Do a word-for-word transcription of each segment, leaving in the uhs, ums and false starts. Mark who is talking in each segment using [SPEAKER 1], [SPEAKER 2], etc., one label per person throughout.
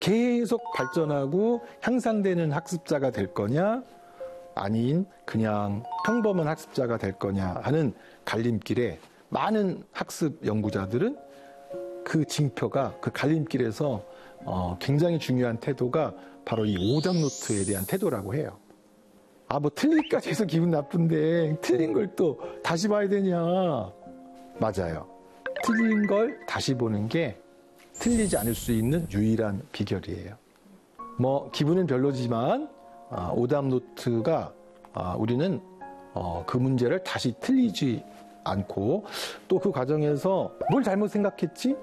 [SPEAKER 1] 계속 발전하고 향상되는 학습자가 될 거냐, 아닌 그냥 평범한 학습자가 될 거냐 하는 갈림길에 많은 학습 연구자들은 그 징표가, 그 갈림길에서 어, 굉장히 중요한 태도가 바로 이 오답 노트에 대한 태도라고 해요. 아, 뭐 틀리기까지 해서 기분 나쁜데 틀린 걸 또 다시 봐야 되냐. 맞아요. 틀린 걸 다시 보는 게 틀리지 않을 수 있는 유일한 비결이에요. 뭐 기분은 별로지만 아, 오답 노트가 아, 우리는 어, 그 문제를 다시 틀리지 않고 또 그 과정에서 뭘 잘못 생각했지?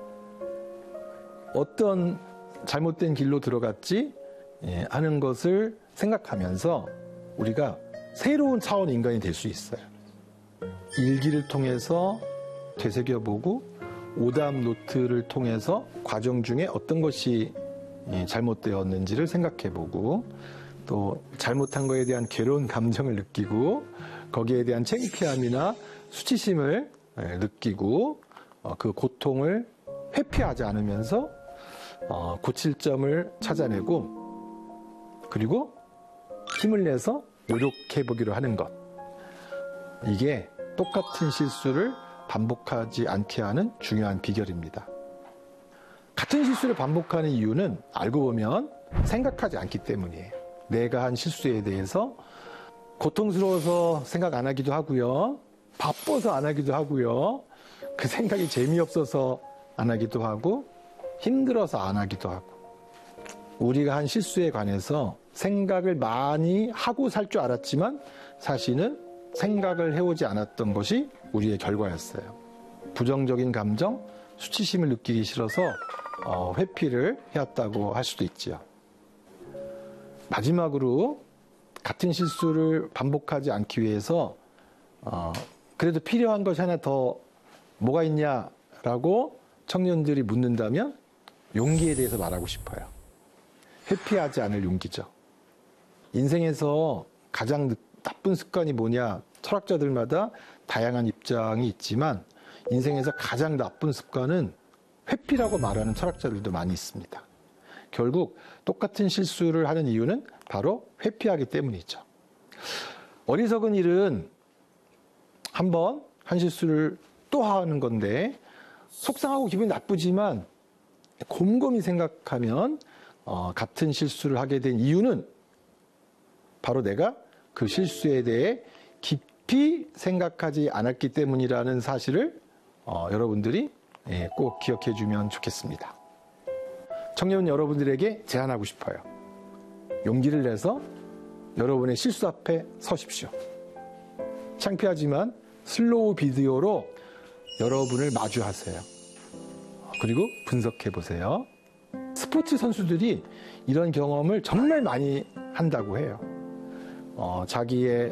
[SPEAKER 1] 어떤 잘못된 길로 들어갔지? 예, 하는 것을 생각하면서 우리가 새로운 차원의 인간이 될 수 있어요. 일기를 통해서 되새겨보고 오답 노트를 통해서 과정 중에 어떤 것이 잘못되었는지를 생각해보고 또 잘못한 거에 대한 괴로운 감정을 느끼고 거기에 대한 창피함이나 수치심을 느끼고 그 고통을 회피하지 않으면서 고칠 점을 찾아내고 그리고 힘을 내서 노력해보기로 하는 것. 이게 똑같은 실수를 반복하지 않게 하는 중요한 비결입니다. 같은 실수를 반복하는 이유는 알고 보면 생각하지 않기 때문이에요. 내가 한 실수에 대해서 고통스러워서 생각 안 하기도 하고요. 바빠서 안 하기도 하고요. 그 생각이 재미없어서 안 하기도 하고 힘들어서 안 하기도 하고 우리가 한 실수에 관해서 생각을 많이 하고 살 줄 알았지만 사실은 생각을 해오지 않았던 것이 우리의 결과였어요. 부정적인 감정, 수치심을 느끼기 싫어서 어, 회피를 해왔다고 할 수도 있지요. 마지막으로 같은 실수를 반복하지 않기 위해서 어, 그래도 필요한 것이 하나 더 뭐가 있냐라고 청년들이 묻는다면 용기에 대해서 말하고 싶어요. 회피하지 않을 용기죠. 인생에서 가장 나쁜 습관이 뭐냐? 철학자들마다 다양한 입장이 있지만 인생에서 가장 나쁜 습관은 회피라고 말하는 철학자들도 많이 있습니다. 결국 똑같은 실수를 하는 이유는 바로 회피하기 때문이죠. 어리석은 일은 한번 한 실수를 또 하는 건데 속상하고 기분이 나쁘지만 곰곰이 생각하면 어, 같은 실수를 하게 된 이유는 바로 내가 그 실수에 대해 깊이 생각하지 않았기 때문이라는 사실을 어, 여러분들이 예, 꼭 기억해 주면 좋겠습니다. 청년 여러분들에게 제안하고 싶어요. 용기를 내서 여러분의 실수 앞에 서십시오. 창피하지만 슬로우 비디오로 여러분을 마주하세요. 그리고 분석해 보세요. 스포츠 선수들이 이런 경험을 정말 많이 한다고 해요. 어, 자기의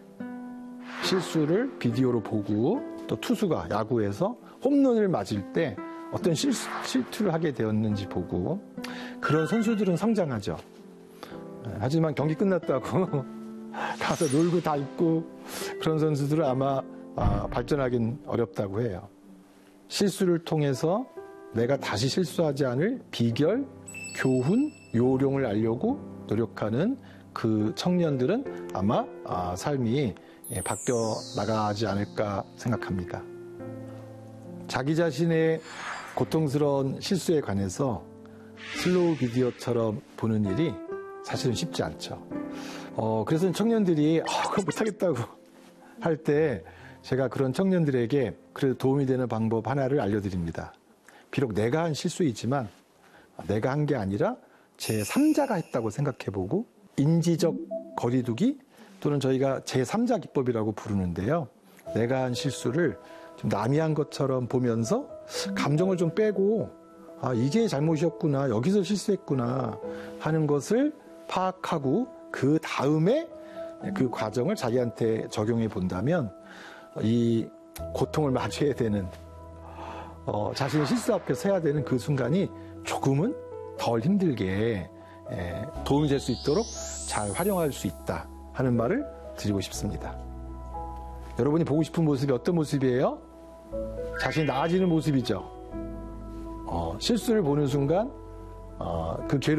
[SPEAKER 1] 실수를 비디오로 보고 또 투수가 야구에서 홈런을 맞을 때 어떤 실수, 실투를 하게 되었는지 보고 그런 선수들은 성장하죠. 하지만 경기 끝났다고 가서 놀고 다 있고 그런 선수들은 아마 아, 발전하긴 어렵다고 해요. 실수를 통해서 내가 다시 실수하지 않을 비결, 교훈, 요령을 알려고 노력하는 그 청년들은 아마 아, 삶이 예, 바뀌어 나가지 않을까 생각합니다. 자기 자신의 고통스러운 실수에 관해서 슬로우 비디오처럼 보는 일이 사실은 쉽지 않죠. 어, 그래서 청년들이 아, 그거 못하겠다고 할 때 제가 그런 청년들에게 그래도 도움이 되는 방법 하나를 알려드립니다. 비록 내가 한 실수이지만 내가 한 게 아니라 제삼자가 했다고 생각해보고 인지적 거리두기 또는 저희가 제삼자 기법이라고 부르는데요. 내가 한 실수를 좀 남이 한 것처럼 보면서 감정을 좀 빼고 아, 이게 잘못이었구나, 여기서 실수했구나 하는 것을 파악하고 그 다음에 그 과정을 자기한테 적용해 본다면 이 고통을 마주해야 되는 어, 자신의 실수 앞에 서야 되는 그 순간이 조금은 덜 힘들게 에, 도움이 될 수 있도록 잘 활용할 수 있다 하는 말을 드리고 싶습니다. 여러분이 보고 싶은 모습이 어떤 모습이에요? 자신이 나아지는 모습이죠. 어, 실수를 보는 순간 어, 그 괴로움